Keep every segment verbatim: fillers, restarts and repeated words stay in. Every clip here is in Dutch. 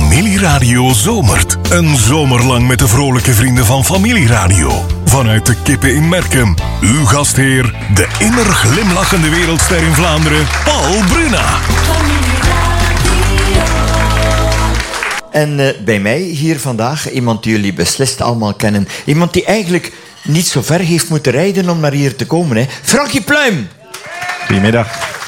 Familieradio zomert. Een zomer lang met de vrolijke vrienden van Familieradio. Vanuit de Kippen in Merkem. Uw gastheer, de immer glimlachende wereldster in Vlaanderen, Paul Bruna. En uh, bij mij hier vandaag iemand die jullie beslist allemaal kennen. Iemand die eigenlijk niet zo ver heeft moeten rijden om naar hier te komen. Hè. Frankie Pluim. Goedemiddag.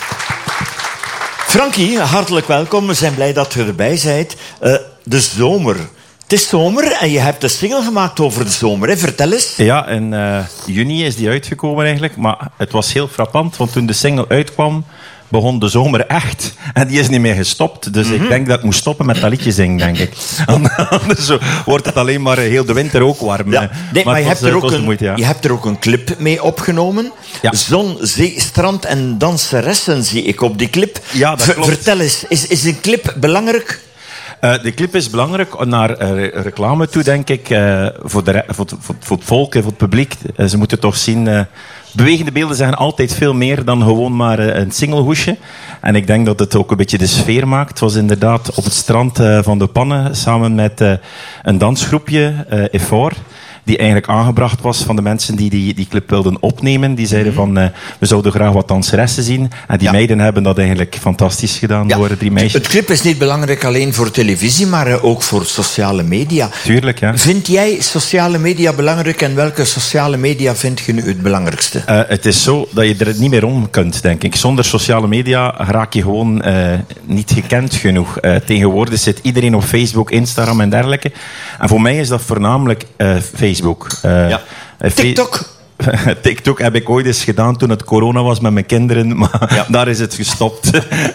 Frankie, hartelijk welkom. We zijn blij dat je erbij bent. Uh, de zomer. Het is zomer en je hebt een single gemaakt over de zomer. Hè? Vertel eens. Ja, in uh, juni is die uitgekomen eigenlijk. Maar het was heel frappant, want toen de single uitkwam, begon de zomer echt. En die is niet meer gestopt. Dus mm-hmm. ik denk dat ik moest stoppen met dat liedje zingen, denk ik. Anders wordt het alleen maar heel de winter ook warm. Ja. Nee, maar, maar je, was, hebt er ook een, moeite, ja. je hebt er ook een clip mee opgenomen. Ja. Zon, zee, strand en danseressen zie ik op die clip. Ja, dat v- klopt. Vertel eens, is, is een clip belangrijk? Uh, de clip is belangrijk naar uh, reclame toe, denk ik. Uh, voor, de, voor, voor, voor het volk en voor het publiek. Uh, ze moeten toch zien... Uh, bewegende beelden zeggen altijd veel meer dan gewoon maar uh, een singlehoesje. En ik denk dat het ook een beetje de sfeer maakt. Het was inderdaad op het strand uh, van de Pannen samen met uh, een dansgroepje, uh, Effort, die eigenlijk aangebracht was van de mensen die die, die clip wilden opnemen. Die zeiden van, uh, we zouden graag wat danseressen zien. En die ja. meiden hebben dat eigenlijk fantastisch gedaan ja. door drie meisjes. Het clip is niet belangrijk alleen voor televisie, maar uh, ook voor sociale media. Tuurlijk, ja. Vind jij sociale media belangrijk en welke sociale media vind je nu het belangrijkste? Uh, het is zo dat je er niet meer om kunt, denk ik. Zonder sociale media raak je gewoon uh, niet gekend genoeg. Uh, tegenwoordig zit iedereen op Facebook, Instagram en dergelijke. En voor mij is dat voornamelijk uh, Facebook. Facebook. Uh, ja. TikTok? TikTok heb ik ooit eens gedaan toen het corona was met mijn kinderen, maar ja. daar is het gestopt.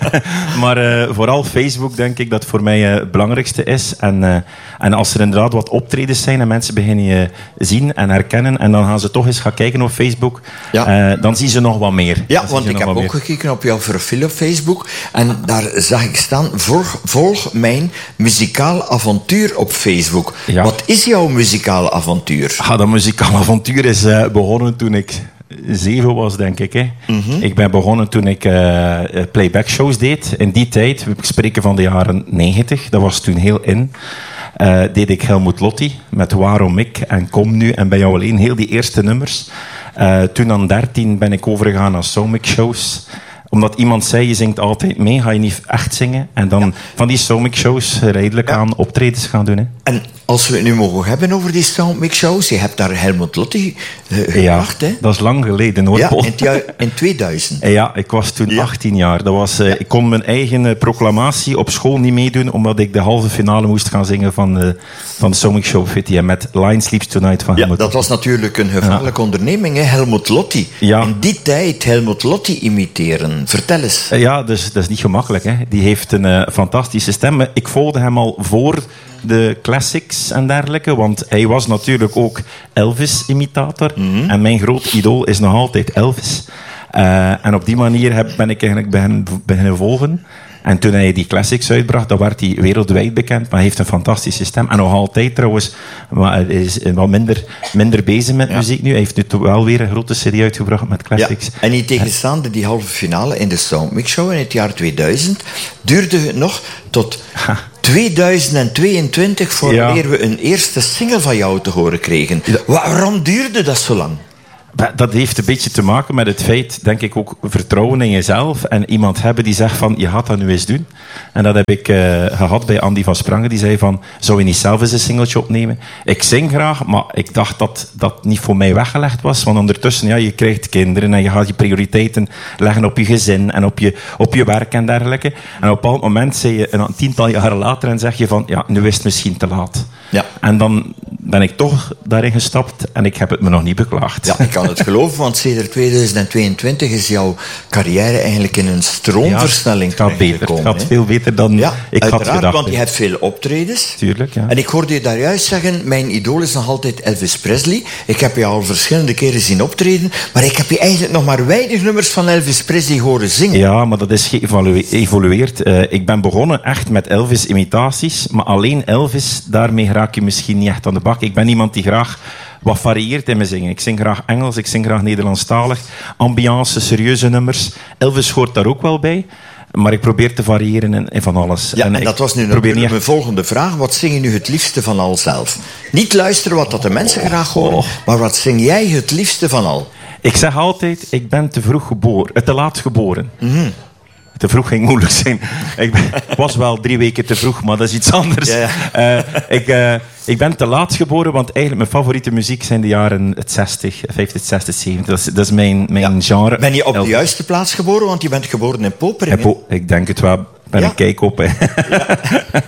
maar uh, vooral Facebook denk ik dat voor mij uh, het belangrijkste is. En, uh, en als er inderdaad wat optredens zijn en mensen beginnen je zien en herkennen en dan gaan ze toch eens gaan kijken op Facebook, ja. uh, dan zien ze nog wat meer. Ja, want ik heb ook meer. gekeken op jouw profiel op Facebook en daar zag ik staan, volg, volg mijn muzikaal avontuur op Facebook. Ja. Wat is jouw muzikaal avontuur? Ah, dat muzikaal avontuur is uh, begonnen toen ik zeven was, denk ik. Hè. Mm-hmm. Ik ben begonnen toen ik uh, playback shows deed. In die tijd, we spreken van de jaren negentig, dat was toen heel in. Uh, deed ik Helmut Lotti met Waarom ik en Kom nu en Bij jou alleen, heel die eerste nummers. Uh, toen aan dertien ben ik overgegaan naar Somic shows. Omdat iemand zei, je zingt altijd mee, ga je niet echt zingen. En dan ja. van die Soundmix shows redelijk ja. aan optredens gaan doen. Hè. En als we het nu mogen hebben over die Soundmix shows, je hebt daar Helmut Lotti uh, gebracht, ja, hè? Dat is lang geleden, hoor, ja, Paul. in, tja- in tweeduizend. Ja, ik was toen ja. achttien jaar. Dat was, uh, ja. Ik kon mijn eigen uh, proclamatie op school niet meedoen, omdat ik de halve finale moest gaan zingen van, uh, van de Soundmix Show Fitty. Met Lion Sleeps Tonight van ja, Helmut dat was natuurlijk een gevaarlijke ja. onderneming, hè? Helmut Lotti. Ja. In die tijd Helmut Lotti imiteren. Vertel eens. Ja, dus dat is niet gemakkelijk. Hè. Die heeft een uh, fantastische stem. Ik volgde hem al voor de classics en dergelijke, want hij was natuurlijk ook Elvis-imitator. Mm-hmm. En mijn groot idool is nog altijd Elvis. Uh, en op die manier heb, ben ik eigenlijk beginnen, beginnen volgen. En toen hij die classics uitbracht, dan werd hij wereldwijd bekend. Maar hij heeft een fantastische stem. En nog altijd trouwens, maar hij is wat minder, minder bezig met ja. muziek nu. Hij heeft nu toch wel weer een grote serie uitgebracht met classics. Ja. En niet tegenstaande die halve finale in de Soundmix Show in het jaar tweeduizend, duurde het nog tot tweeduizend tweeëntwintig voordat ja. we een eerste single van jou te horen kregen. Ja. Waarom duurde dat zo lang? Dat heeft een beetje te maken met het feit, denk ik, ook vertrouwen in jezelf en iemand hebben die zegt van, je gaat dat nu eens doen. En dat heb ik uh, gehad bij Andy van Sprangen, die zei van, zou je niet zelf eens een singeltje opnemen? Ik zing graag, maar ik dacht dat dat niet voor mij weggelegd was, want ondertussen, ja, je krijgt kinderen en je gaat je prioriteiten leggen op je gezin en op je, op je werk en dergelijke. En op een bepaald moment zei je een tiental jaren later en zeg je van, ja, nu is het misschien te laat. Ja. En dan ben ik toch daarin gestapt en ik heb het me nog niet beklaagd. Ja, ik kan het geloven, want sinds tweeduizend tweeëntwintig is jouw carrière eigenlijk in een stroomversnelling ja, het gaat beter. Het gaat veel beter dan ja, ik had gedacht. Want je hebt veel optredens. Tuurlijk, ja. En ik hoorde je daar juist zeggen, mijn idool is nog altijd Elvis Presley. Ik heb je al verschillende keren zien optreden, maar ik heb je eigenlijk nog maar weinig nummers van Elvis Presley horen zingen. Ja, maar dat is geëvolueerd. Uh, ik ben begonnen echt met Elvis-imitaties, maar alleen Elvis, daarmee raak je misschien niet echt aan de bak. Ik ben iemand die graag wat varieert in mijn zingen. Ik zing graag Engels, ik zing graag Nederlandstalig, ambiance, serieuze nummers. Elvis hoort daar ook wel bij. Maar ik probeer te variëren in, in van alles. Ja, en, en dat was nu natuurlijk niet... mijn volgende vraag. Wat zing je nu het liefste van al zelf? Niet luisteren wat dat de mensen oh, graag horen, oh. maar wat zing jij het liefste van al? Ik zeg altijd, ik ben te vroeg geboren, te laat geboren. Mm-hmm. Te vroeg ging moeilijk zijn. Ik ben, was wel drie weken te vroeg, maar dat is iets anders. Ja, ja. Uh, ik, uh, ik ben te laat geboren, want eigenlijk mijn favoriete muziek zijn de jaren zestig, vijftig, zestig, zeventig. Dat is, dat is mijn, mijn ja. genre. Ben je op de juiste plaats geboren? Want je bent geboren in Poperingen. Po- ik denk het wel. Ben ja. ik kijk op. Hè. Ja.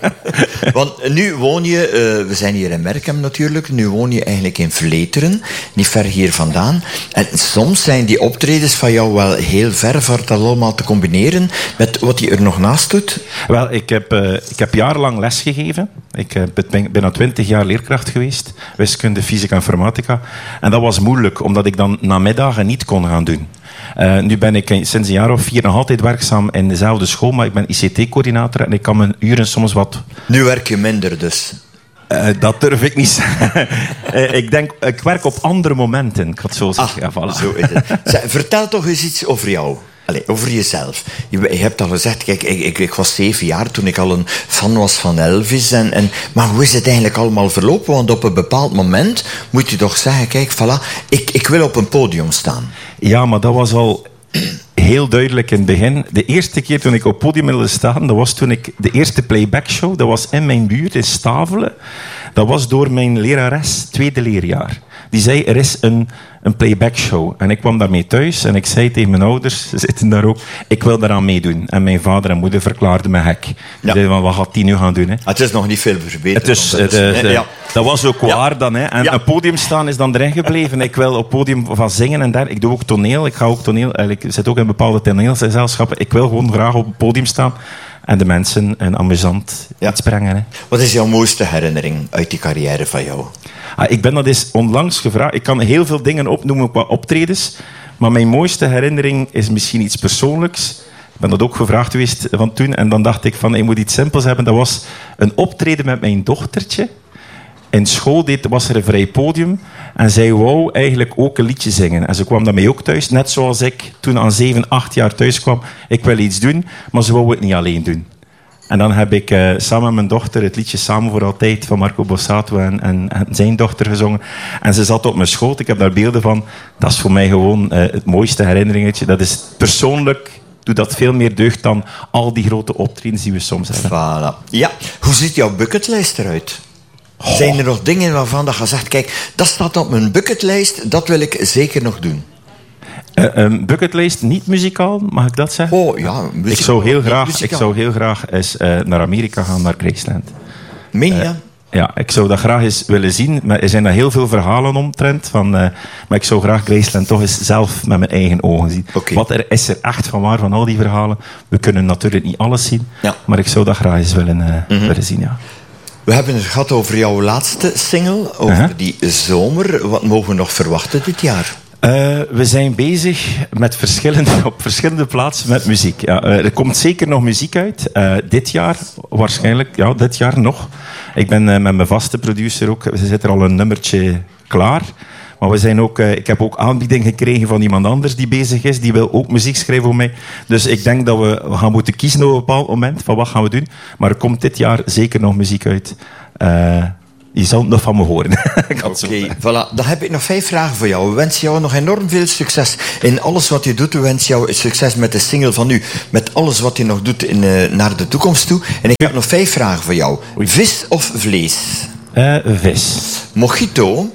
Want nu woon je, uh, we zijn hier in Merkem natuurlijk, nu woon je eigenlijk in Vleteren, niet ver hier vandaan. En soms zijn die optredens van jou wel heel ver voor dat allemaal te combineren met wat je er nog naast doet. Wel, ik heb, uh, ik heb jarenlang les gegeven. Ik uh, ben bijna twintig jaar leerkracht geweest. Wiskunde, fysica en informatica. En dat was moeilijk, omdat ik dan namiddagen niet kon gaan doen. Uh, nu ben ik sinds een jaar of vier nog altijd werkzaam in dezelfde school, maar ik ben I C T-coördinator en ik kan mijn uren soms wat... Nu werk je minder dus? Uh, dat durf ik niet zeggen. uh, ik denk, ik werk op andere momenten, ik had zo zeggen. Ah, ja, voilà. Zo is het. Zeg, vertel toch eens iets over jou. Allee, over jezelf. Je, je hebt al gezegd, kijk, ik, ik, ik was zeven jaar toen ik al een fan was van Elvis. En, en, maar hoe is het eigenlijk allemaal verlopen? Want op een bepaald moment moet je toch zeggen, kijk, voilà, ik, ik wil op een podium staan. Ja, maar dat was al heel duidelijk in het begin. De eerste keer toen ik op het podium wilde staan, dat was toen ik de eerste playback show, dat was in mijn buurt in Stavelen. Dat was door mijn lerares, tweede leerjaar. Die zei, er is een, een playback show. En ik kwam daarmee thuis en ik zei tegen mijn ouders, ze zitten daar ook, ik wil daaraan meedoen. En mijn vader en moeder verklaarden me gek. Die ja. zeiden van, wat gaat die nu gaan doen? Hè? Het is nog niet veel verbeterd. Het is, het is, uh, ja. Dat was ook waar ja. dan. Hè? En ja. een podium staan is dan erin gebleven. Ik wil op het podium van zingen en daar. Ik doe ook toneel. Ik ga ook toneel. Ik zit ook in bepaalde toneelgezelschappen. Ik wil gewoon graag op het podium staan. En de mensen een amusant ja. iets brengen. Hè. Wat is jouw mooiste herinnering uit die carrière van jou? Ah, ik ben dat eens onlangs gevraagd. Ik kan heel veel dingen opnoemen qua optredens. Maar mijn mooiste herinnering is misschien iets persoonlijks. Ik ben dat ook gevraagd geweest van toen. En dan dacht ik van, ik moet iets simpels hebben. Dat was een optreden met mijn dochtertje. In school deed, was er een vrij podium. En zij wou eigenlijk ook een liedje zingen. En ze kwam daarmee ook thuis. Net zoals ik toen aan zeven, acht jaar thuis kwam. Ik wil iets doen, maar ze wou het niet alleen doen. En dan heb ik uh, samen met mijn dochter het liedje Samen voor Altijd van Marco Borsato en, en, en zijn dochter gezongen. En ze zat op mijn schoot. Ik heb daar beelden van. Dat is voor mij gewoon uh, het mooiste herinneringetje. Dat is persoonlijk... doet dat veel meer deugd dan al die grote optredens die we soms hebben. Voilà. Ja, hoe ziet jouw bucketlijst eruit? Oh. Zijn er nog dingen waarvan je zegt, kijk, dat staat op mijn bucketlijst, dat wil ik zeker nog doen? Uh, um, bucketlijst, niet muzikaal, mag ik dat zeggen? Oh ja, muzikaal. Ik zou heel graag, ik zou heel graag eens uh, naar Amerika gaan, naar Graceland. Meen je? Uh, ja, ik zou dat graag eens willen zien. Maar er zijn daar heel veel verhalen omtrent. Van, uh, maar ik zou graag Graceland toch eens zelf met mijn eigen ogen zien. Okay. Wat er is er echt van waar van al die verhalen? We kunnen natuurlijk niet alles zien. Ja. Maar ik zou dat graag eens willen, uh, mm-hmm. willen zien, ja. We hebben het gehad over jouw laatste single, over uh-huh. die zomer. Wat mogen we nog verwachten dit jaar? Uh, we zijn bezig met verschillende, op verschillende plaatsen met muziek. Ja, uh, er komt zeker nog muziek uit. Uh, dit jaar, waarschijnlijk, ja, dit jaar nog. Ik ben uh, met mijn vaste producer ook, ze zit er al een nummertje klaar. Maar we zijn ook, uh, ik heb ook aanbieding gekregen van iemand anders die bezig is. Die wil ook muziek schrijven voor mij. Dus ik denk dat we, we gaan moeten kiezen op een bepaald moment van wat gaan we doen. Maar er komt dit jaar zeker nog muziek uit. Uh, Je zal het nog van me horen. Oké, okay, voilà. Dan heb ik nog vijf vragen voor jou. We wensen jou nog enorm veel succes in alles wat je doet. We wensen jou succes met de single van nu. Met alles wat je nog doet in, uh, naar de toekomst toe. En ik heb nog vijf vragen voor jou. Vis of vlees? Uh, vis. Mojito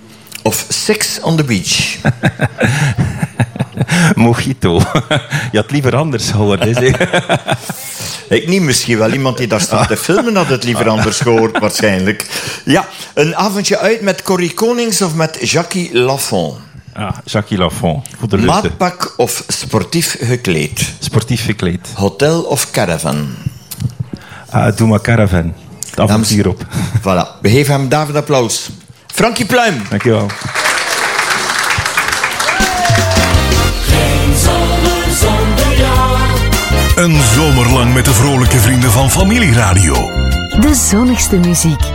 of sex on the beach? Mojito. Je had liever anders gehoord. Ik niet, misschien wel iemand die daar staat te filmen had het liever anders gehoord, waarschijnlijk. Ja, een avondje uit met Corrie Konings of met Jackie Lafont? Ah, Jackie Lafont. Maatpak of sportief gekleed? Sportief gekleed. Hotel of caravan? Uh, doe maar caravan. Het avontuur op. Voilà. We geven hem David applaus. Frankie Pluim. Dankjewel. Een zomer lang met de vrolijke vrienden van Familieradio. De zonnigste muziek.